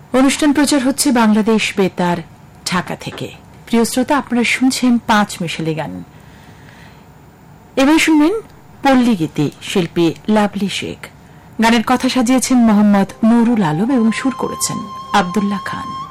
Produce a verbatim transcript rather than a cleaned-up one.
অনুষ্ঠান প্রচার হচ্ছে বাংলাদেশ বেতার ঢাকা থেকে। প্রিয় শ্রোতা, আপনারা শুনছেন পাঁচ মিশালি গান। এবার শুনবেন পল্লী গীতি, শিল্পী লাভলি শেখ। গানের কথা সাজিয়েছেন মোহাম্মদ নুরুল আলম এবং সুর করেছেন আব্দুল্লাহ খান।